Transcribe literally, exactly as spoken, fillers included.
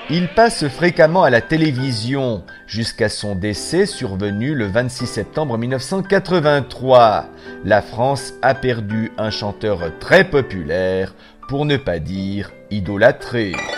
Il passe fréquemment à la télévision jusqu'à son décès survenu le vingt-six septembre mille neuf cent quatre-vingt-trois. La France a perdu un chanteur très populaire, pour ne pas dire idolâtré.